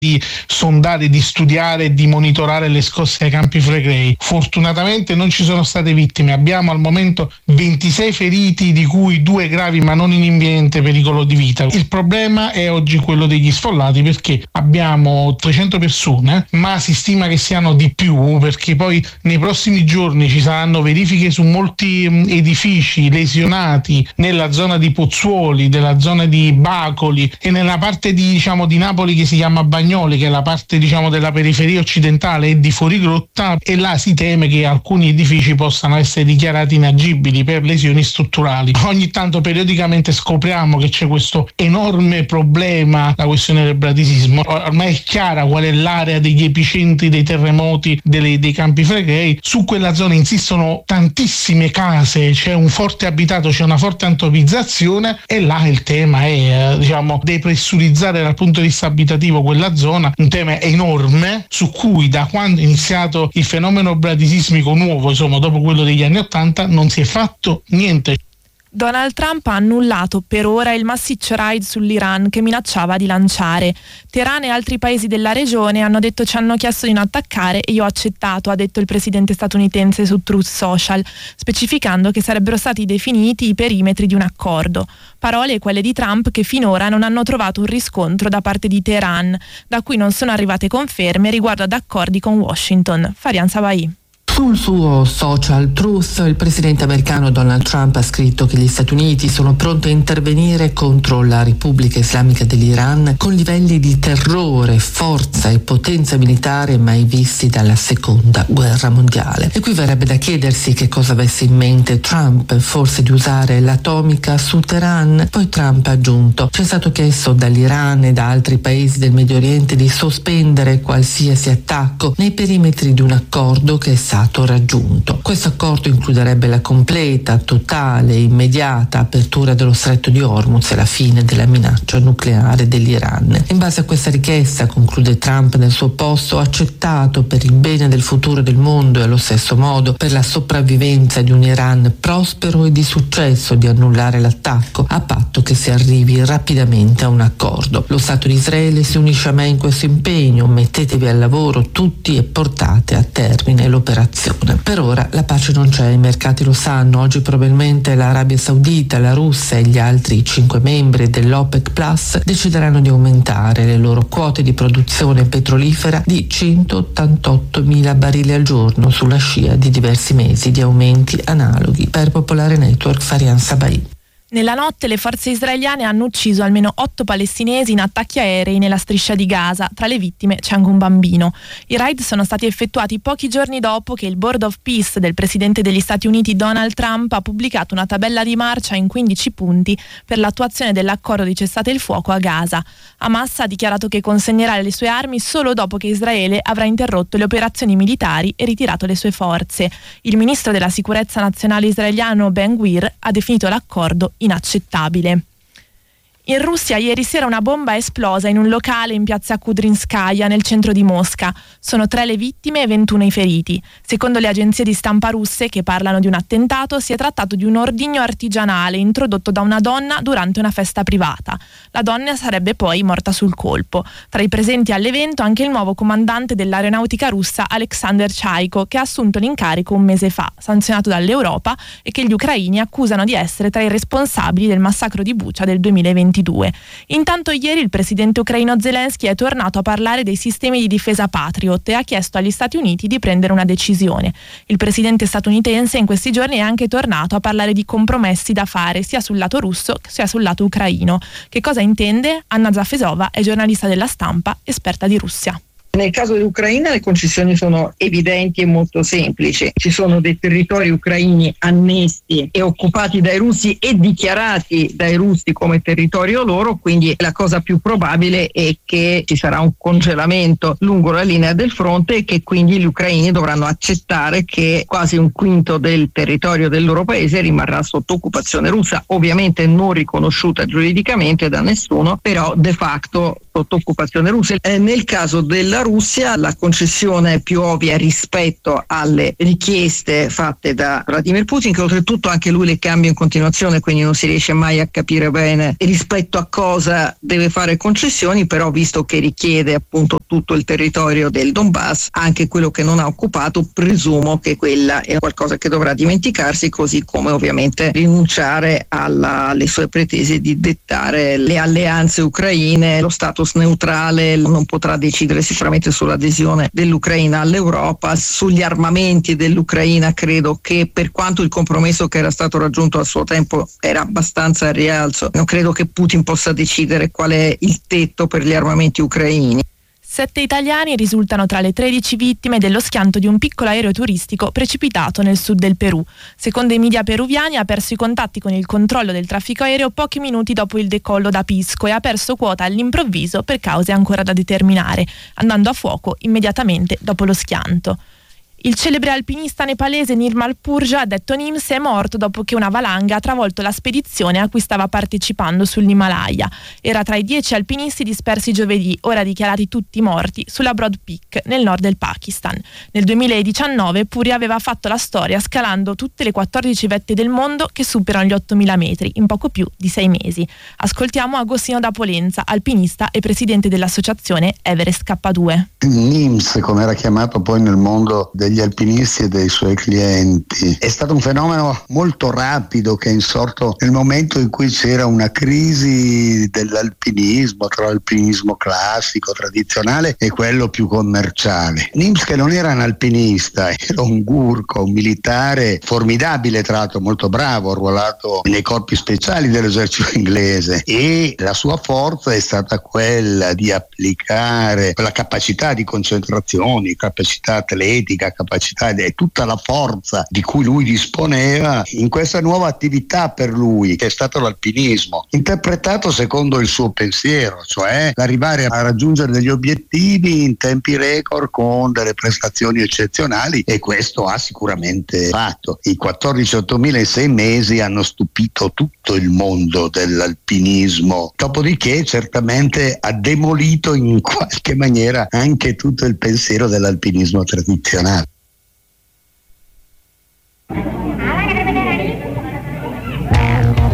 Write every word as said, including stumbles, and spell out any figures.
di sondare, di studiare, di monitorare le scosse ai Campi Flegrei. Fortunatamente non ci sono state vittime, abbiamo al momento ventisei feriti, di cui due gravi ma non in imminente pericolo di vita. Il problema è oggi quello degli sfollati, perché abbiamo trecento persone, ma si stima che siano di più, perché poi nei prossimi giorni ci saranno verifiche su molti edifici lesionati nella zona di Pozzuoli, nella zona di Bacoli e nella parte di, diciamo, di Napoli che si chiama Bagnoli, che è la parte, diciamo, della periferia occidentale e di fuorigrotta, e là si teme che alcuni edifici possano essere dichiarati inagibili per lesioni strutturali. Ogni tanto periodicamente scopriamo che c'è questo enorme problema, la questione del bradisismo. Ormai è chiara qual è l'area degli epicentri dei terremoti delle, dei Campi Flegrei. Su quella zona insistono tantissime case, c'è un forte abitato, c'è una forte antropizzazione, e là il tema è, diciamo, depressurizzare dal punto di vista abitativo quella zona. Un tema enorme su cui, da quando è iniziato il fenomeno bradisismico nuovo, insomma dopo quello degli anni Ottanta, non si è fatto niente. Donald Trump ha annullato per ora il massiccio raid sull'Iran che minacciava di lanciare. Teheran e altri paesi della regione hanno detto ci hanno chiesto di non attaccare e io ho accettato, ha detto il presidente statunitense su Truth Social, specificando che sarebbero stati definiti i perimetri di un accordo. Parole quelle di Trump che finora non hanno trovato un riscontro da parte di Teheran, da cui non sono arrivate conferme riguardo ad accordi con Washington. Farian Sabai. Sul suo social Truth, il presidente americano Donald Trump ha scritto che gli Stati Uniti sono pronti a intervenire contro la Repubblica Islamica dell'Iran con livelli di terrore, forza e potenza militare mai visti dalla seconda guerra mondiale. E qui verrebbe da chiedersi che cosa avesse in mente Trump, forse di usare l'atomica su Teheran. Poi Trump ha aggiunto: ci è stato chiesto dall'Iran e da altri paesi del Medio Oriente di sospendere qualsiasi attacco nei perimetri di un accordo che è stato raggiunto. Questo accordo includerebbe la completa, totale e immediata apertura dello stretto di Hormuz e la fine della minaccia nucleare dell'Iran. In base a questa richiesta, conclude Trump nel suo post, ho accettato per il bene del futuro del mondo e allo stesso modo per la sopravvivenza di un Iran prospero e di successo di annullare l'attacco, a patto che si arrivi rapidamente a un accordo. Lo Stato di Israele si unisce a me in questo impegno, mettetevi al lavoro tutti e portate a termine l'operazione. Per ora la pace non c'è, i mercati lo sanno. Oggi probabilmente l'Arabia Saudita, la Russia e gli altri cinque membri dell'OPEC Plus decideranno di aumentare le loro quote di produzione petrolifera di centottantottomila barili al giorno sulla scia di diversi mesi di aumenti analoghi. Per Popolare Network, Farian Sabai. Nella notte le forze israeliane hanno ucciso almeno otto palestinesi in attacchi aerei nella striscia di Gaza. Tra le vittime c'è anche un bambino. I raid sono stati effettuati pochi giorni dopo che il Board of Peace del presidente degli Stati Uniti Donald Trump ha pubblicato una tabella di marcia in quindici punti per l'attuazione dell'accordo di cessate il fuoco a Gaza. Hamas ha dichiarato che consegnerà le sue armi solo dopo che Israele avrà interrotto le operazioni militari e ritirato le sue forze. Il ministro della sicurezza nazionale israeliano Ben Gvir ha definito l'accordo inaccettabile. In Russia ieri sera una bomba è esplosa in un locale in piazza Kudrinskaya nel centro di Mosca. Sono tre le vittime e ventuno i feriti. Secondo le agenzie di stampa russe che parlano di un attentato, si è trattato di un ordigno artigianale introdotto da una donna durante una festa privata. La donna sarebbe poi morta sul colpo. Tra i presenti all'evento anche il nuovo comandante dell'aeronautica russa Alexander Chaiko, che ha assunto l'incarico un mese fa, sanzionato dall'Europa, e che gli ucraini accusano di essere tra i responsabili del massacro di Bucha del duemilaventidue. Intanto ieri il presidente ucraino Zelensky è tornato a parlare dei sistemi di difesa Patriot e ha chiesto agli Stati Uniti di prendere una decisione. Il presidente statunitense in questi giorni è anche tornato a parlare di compromessi da fare sia sul lato russo sia sul lato ucraino. Che cosa intende? Anna Zafesova è giornalista della Stampa, esperta di Russia. Nel caso dell'Ucraina le concessioni sono evidenti e molto semplici. Ci sono dei territori ucraini annessi e occupati dai russi e dichiarati dai russi come territorio loro, quindi la cosa più probabile è che ci sarà un congelamento lungo la linea del fronte e che quindi gli ucraini dovranno accettare che quasi un quinto del territorio del loro paese rimarrà sotto occupazione russa, ovviamente non riconosciuta giuridicamente da nessuno, però de facto sotto occupazione russa. Eh, nel caso della Russia la concessione più ovvia rispetto alle richieste fatte da Vladimir Putin, che oltretutto anche lui le cambia in continuazione, quindi non si riesce mai a capire bene rispetto a cosa deve fare concessioni, però visto che richiede appunto tutto il territorio del Donbass, anche quello che non ha occupato, presumo che quella è qualcosa che dovrà dimenticarsi, così come ovviamente rinunciare alla, alle sue pretese di dettare le alleanze ucraine, lo status neutrale, non potrà decidere sicuramente sull'adesione dell'Ucraina all'Europa. Sugli armamenti dell'Ucraina credo che, per quanto il compromesso che era stato raggiunto a suo tempo era abbastanza a rialzo, non credo che Putin possa decidere qual è il tetto per gli armamenti ucraini. Sette italiani risultano tra le tredici vittime dello schianto di un piccolo aereo turistico precipitato nel sud del Perù. Secondo i media peruviani ha perso i contatti con il controllo del traffico aereo pochi minuti dopo il decollo da Pisco e ha perso quota all'improvviso per cause ancora da determinare, andando a fuoco immediatamente dopo lo schianto. Il celebre alpinista nepalese Nirmal Purja, detto Nims, è morto dopo che una valanga ha travolto la spedizione a cui stava partecipando sull'Himalaya. Era tra i dieci alpinisti dispersi giovedì, ora dichiarati tutti morti, sulla Broad Peak, nel nord del Pakistan. Nel duemiladiciannove Purja aveva fatto la storia scalando tutte le quattordici vette del mondo che superano gli ottomila metri, in poco più di sei mesi. Ascoltiamo Agostino da Polenza, alpinista e presidente dell'associazione Everest K due. Nims, come era chiamato poi nel mondo degli alpinisti e dei suoi clienti, è stato un fenomeno molto rapido che è insorto nel momento in cui c'era una crisi dell'alpinismo, tra l'alpinismo classico, tradizionale e quello più commerciale. Nims, che non era un alpinista, era un gurkha, un militare formidabile, tra l'altro molto bravo, arruolato nei corpi speciali dell'esercito inglese, e la sua forza è stata quella di applicare quella capacità di concentrazione, capacità atletica, capacità e tutta la forza di cui lui disponeva in questa nuova attività per lui, che è stato l'alpinismo, interpretato secondo il suo pensiero, cioè arrivare a raggiungere degli obiettivi in tempi record con delle prestazioni eccezionali, e questo ha sicuramente fatto. I quattordici ottomila in sei mesi hanno stupito tutto il mondo dell'alpinismo, dopodiché certamente ha demolito in qualche maniera anche tutto il pensiero dell'alpinismo tradizionale.